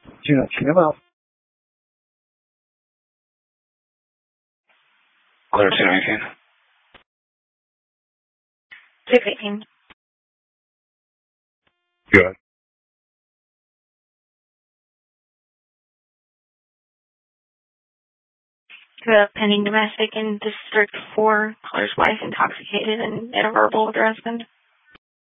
请问吗？ Clear 218. 618. Good. The pending domestic in District 4, caller's wife intoxicated and made a verbal with her husband.